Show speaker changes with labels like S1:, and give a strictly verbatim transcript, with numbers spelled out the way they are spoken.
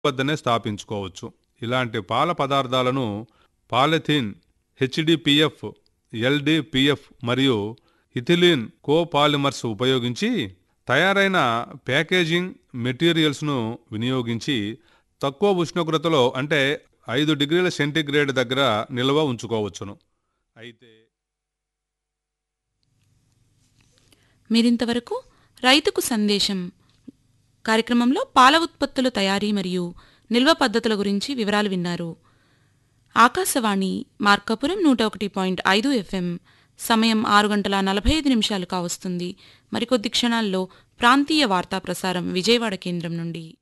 S1: వద్దనే స్థాపించుకోవచ్చు. ఇలాంటి పాల పదార్థాలను పాలిథిన్, హెచ్డిపిఎఫ్, ఎల్డిపిఎఫ్ మరియు ఇథిలీన్ కోపాలిమర్స్ ఉపయోగించి తయారైన ప్యాకేజింగ్ మెటీరియల్స్ను వినియోగించి తక్కువ ఉష్ణోగ్రతలో అంటే ఐదు డిగ్రీల సెంటీగ్రేడ్ దగ్గర నిల్వ ఉంచుకోవచ్చును. అయితే
S2: మీరింతవరకు రైతుకు సందేశం కార్యక్రమంలో పాల ఉత్పత్తుల తయారీ మరియు నిల్వ పద్ధతుల గురించి వివరాలు విన్నారు. ఆకాశవాణి మార్కాపురం నూట ఒకటి పాయింట్ ఐదు ఎఫ్ఎం. సమయం ఆరు గంటల నలభై ఐదు నిమిషాలు కావస్తుంది. మరికొద్ది క్షణాల్లో ప్రాంతీయ వార్తా ప్రసారం విజయవాడ కేంద్రం నుండి.